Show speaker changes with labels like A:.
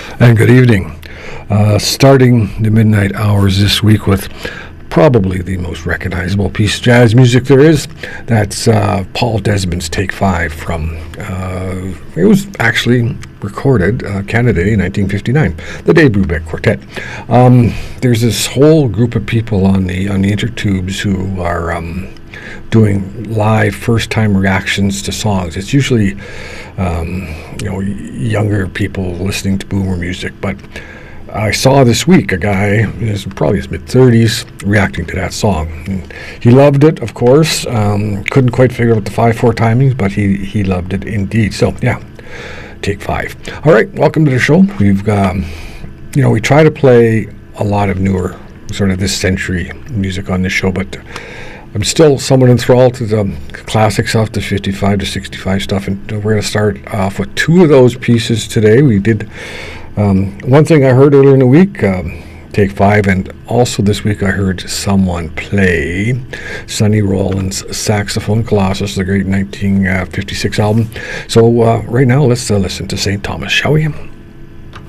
A: And good evening. Starting the midnight hours this week with probably the most recognizable piece of jazz music there is. That's Paul Desmond's Take 5 from, it was actually recorded Canada Day in 1959, the Dave Brubeck Quartet. There's this whole group of people on the intertubes who are doing live first-time reactions to songs. It's usually, younger people listening to boomer music, but I saw this week a guy, probably his mid-30s, reacting to that song. And he loved it, of course. Couldn't quite figure out the 5/4 timings, but he loved it indeed. So, yeah, Take 5. All right, welcome to the show. We've got, we try to play a lot of newer, sort of this century music on this show, but I'm still somewhat enthralled to the classic stuff, the 55 to 65 stuff, and we're going to start off with two of those pieces today. We did one thing I heard earlier in the week, Take 5, and also this week I heard someone play Sonny Rollins' Saxophone Colossus, the great 1956 album. So right now, let's listen to St. Thomas, shall we?